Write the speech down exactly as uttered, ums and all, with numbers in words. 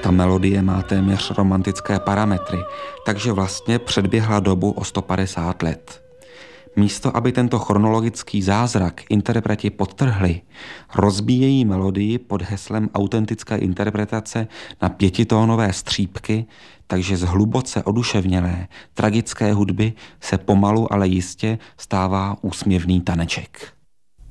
Ta melodie má téměř romantické parametry, takže vlastně předběhla dobu o sto padesát let. Místo, aby tento chronologický zázrak interpreti podtrhli, rozbíjejí melodii pod heslem autentické interpretace na pětitónové střípky, takže z hluboce oduševnělé, tragické hudby se pomalu, ale jistě stává úsměvný taneček.